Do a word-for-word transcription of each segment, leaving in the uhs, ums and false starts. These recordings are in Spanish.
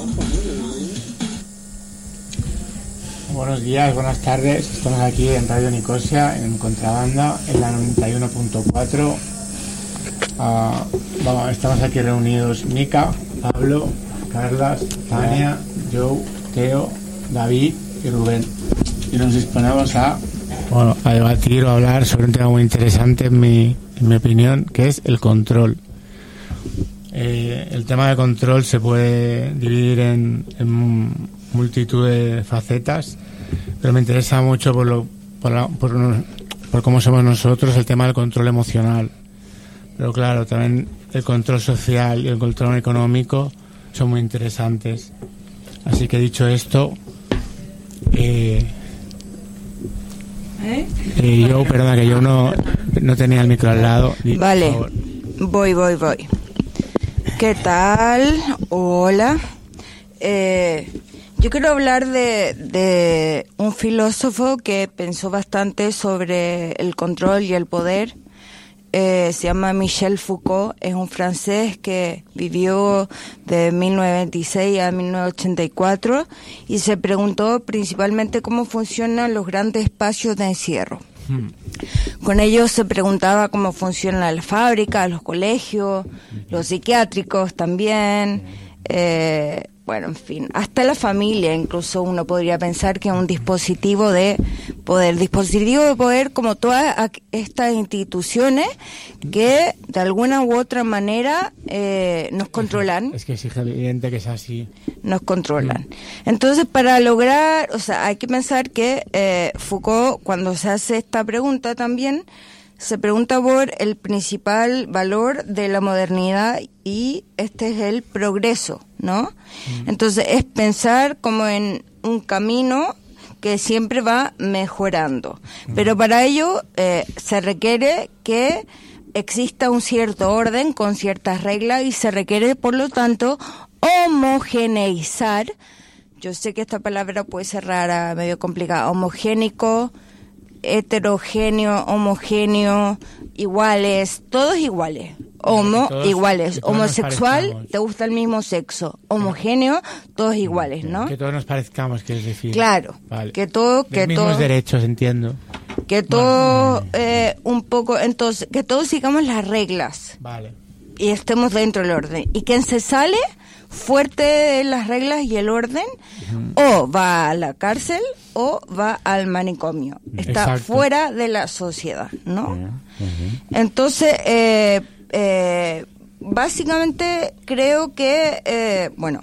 Buenos días, buenas tardes. Estamos aquí en Radio Nicosia, en Contrabanda, en la noventa y uno punto cuatro. Uh, vamos, estamos aquí reunidos Mica, Pablo, Carlas, Tania, Joe, Teo, David y Rubén. Y nos disponemos a, bueno, a debatir o hablar sobre un tema muy interesante, en mi, en mi opinión, que es el control. Eh, el tema de control se puede dividir en, en multitud de facetas, pero me interesa mucho por, lo, por, la, por, por cómo somos nosotros el tema del control emocional. Pero claro, también el control social y el control económico son muy interesantes. Así que dicho esto, eh, ¿Eh? eh, yo, perdona, que yo no, no tenía el micro al lado. Vale, voy, voy, voy. ¿Qué tal? Hola. Eh, yo quiero hablar de, de un filósofo que pensó bastante sobre el control y el poder. Eh, se llama Michel Foucault, es un francés que vivió de mil novecientos veintiséis a mil novecientos ochenta y cuatro y se preguntó principalmente cómo funcionan los grandes espacios de encierro. Hmm. Con ellos se preguntaba cómo funcionan las fábricas, los colegios, los psiquiátricos también, eh, bueno, en fin, hasta la familia, incluso uno podría pensar que es un dispositivo de poder, dispositivo de poder como todas estas instituciones que de alguna u otra manera eh, nos controlan. Es que es evidente que es así. Nos controlan. Entonces, para lograr, o sea, hay que pensar que eh, Foucault, cuando se hace esta pregunta también, se pregunta por el principal valor de la modernidad y este es el progreso, ¿no? Mm. Entonces es pensar como en un camino que siempre va mejorando. Mm. Pero para ello eh, se requiere que exista un cierto orden con ciertas reglas y se requiere, por lo tanto, homogeneizar. Yo sé que esta palabra puede ser rara, medio complicada. Homogénico, heterogéneo, homogéneo, iguales, todos iguales, homo, todos, iguales, homosexual, te gusta el mismo sexo, homogéneo, todos iguales, ¿no? Que todos nos parezcamos, quieres decir. Claro, vale. que todo, que Los mismos todo, derechos, entiendo. Que todo, vale. eh, un poco, entonces, que todos sigamos las reglas. Vale. Y estemos dentro del orden. Y quien se sale fuerte de las reglas y el orden, uh-huh. o va a la cárcel o va al manicomio. Está Exacto. fuera de la sociedad, ¿no? Uh-huh. Entonces, eh, eh, básicamente creo que, eh, bueno,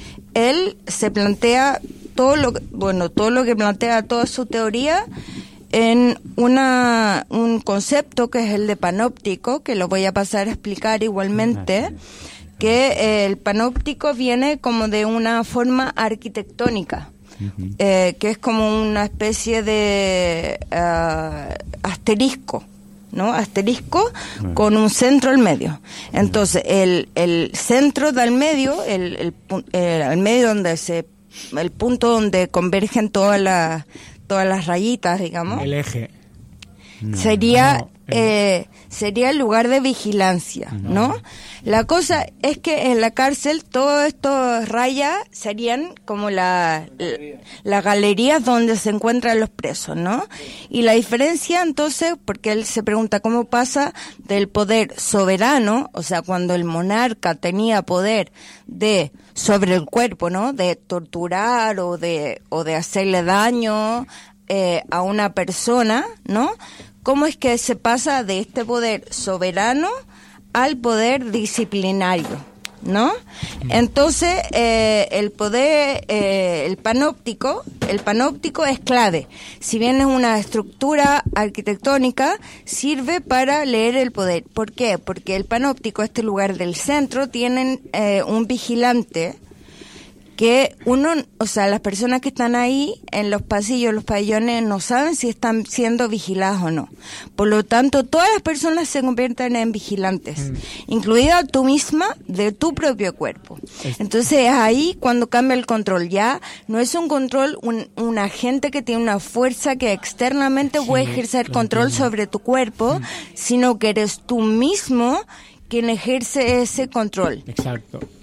él se plantea todo lo, bueno, todo lo que plantea, toda su teoría en una un concepto que es el de panóptico, que lo voy a pasar a explicar igualmente. Que eh, el panóptico viene como de una forma arquitectónica, uh-huh. eh, que es como una especie de uh, asterisco, ¿no? Asterisco uh-huh. con un centro al medio. Entonces, el, el centro del medio, el, el, el, el medio donde se, el punto donde convergen todas las, todas las rayitas, digamos. El eje. No, sería... No, el... eh, sería el lugar de vigilancia, ¿no? ¿no? La cosa es que en la cárcel todas estas rayas serían como la, la, las galerías donde se encuentran los presos, ¿no? Y la diferencia entonces, porque él se pregunta cómo pasa del poder soberano, o sea, cuando el monarca tenía poder de sobre el cuerpo, ¿no? De torturar o de o de hacerle daño eh, a una persona, ¿no? ¿Cómo es que se pasa de este poder soberano al poder disciplinario, ¿no? Entonces, eh, el poder, eh, el panóptico, el panóptico es clave. Si bien es una estructura arquitectónica, sirve para leer el poder. ¿Por qué? Porque el panóptico, este lugar del centro, tienen eh, un vigilante que uno, o sea, las personas que están ahí en los pasillos, los pabellones, no saben si están siendo vigiladas o no. Por lo tanto, todas las personas se convierten en vigilantes, mm. incluida tú misma de tu propio cuerpo. Es... Entonces, es ahí cuando cambia el control. Ya no es un control, un, un agente que tiene una fuerza que externamente sí, puede ejercer control entiendo. sobre tu cuerpo, mm. sino que eres tú mismo quien ejerce ese control. Exacto.